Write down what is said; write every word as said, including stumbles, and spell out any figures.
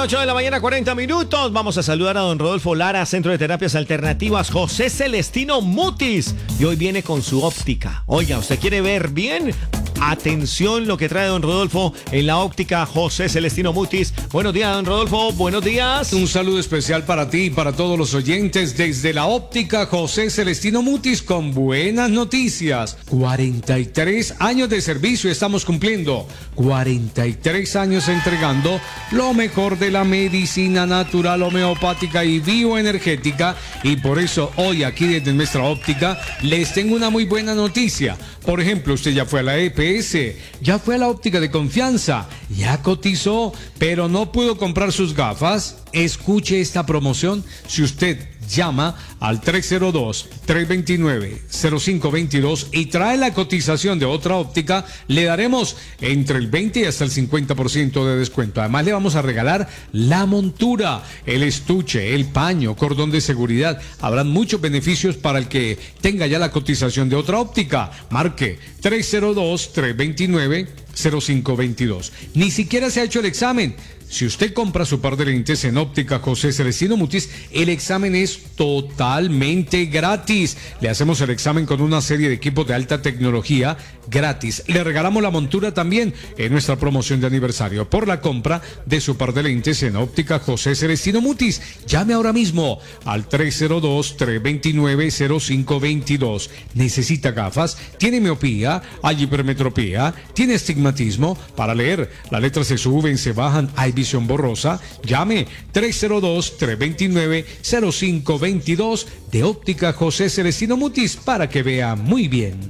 ocho de la mañana, cuarenta minutos. Vamos a saludar a don Rodolfo Lara, Centro de Terapias Alternativas José Celestino Mutis. Y hoy viene con su óptica. Oiga, ¿usted quiere ver bien? Atención lo que trae don Rodolfo en la óptica José Celestino Mutis. Buenos días, don Rodolfo. Buenos días. Un saludo especial para ti y para todos los oyentes desde la óptica José Celestino Mutis con buenas noticias. cuarenta y tres años de servicio estamos cumpliendo. cuarenta y tres años entregando lo mejor de la medicina natural, homeopática y bioenergética. Y por eso hoy aquí desde nuestra óptica les tengo una muy buena noticia. Por ejemplo, usted ya fue a la E P S, ya fue a la óptica de confianza, ya cotizó, pero no pudo comprar sus gafas. Escuche esta promoción si usted llama al tres cero dos, tres dos nueve, cero cinco dos dos y trae la cotización de otra óptica. Le daremos entre el veinte y hasta el cincuenta por ciento de descuento. Además le vamos a regalar la montura, el estuche, el paño, cordón de seguridad. Habrán muchos beneficios para el que tenga ya la cotización de otra óptica. Marque tres cero dos, tres dos nueve, cero cinco dos dos. Ni siquiera se ha hecho el examen. Si usted compra su par de lentes en óptica José Celestino Mutis, el examen es totalmente gratis. Le hacemos el examen con una serie de equipos de alta tecnología gratis. Le regalamos la montura también en nuestra promoción de aniversario por la compra de su par de lentes en óptica José Celestino Mutis. Llame ahora mismo al tres cero dos, tres dos nueve, cero cinco dos dos. ¿Necesita gafas? ¿Tiene miopía? ¿Hay hipermetropía? ¿Tiene estigmatismo? Para leer, las letras se suben, se bajan, hay visión borrosa. Llame tres cero dos, tres dos nueve, cero cinco dos dos de óptica José Celestino Mutis para que vea muy bien.